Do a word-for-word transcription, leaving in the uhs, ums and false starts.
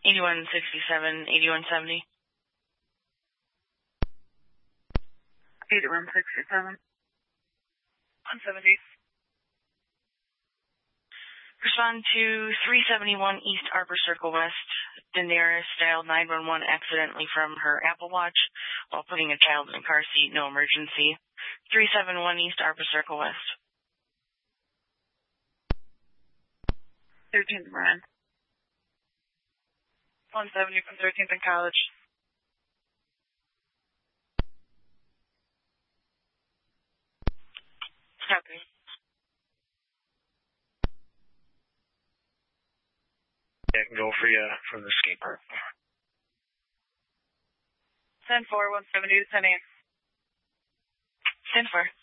eighty-one sixty-seven, eighty-one seventy. eighty-one sixty-seven. one seventy. Respond to three seventy-one East Arbor Circle West. Daenerys dialed nine one one accidentally from her Apple Watch while putting a child in a car seat. No emergency. three seventy-one East Arbor Circle West. thirteenth Moran. one seventy from thirteenth and College. Copy. Yeah, I can go for you from the skate park. ten four, one seventy to ten eight. ten four.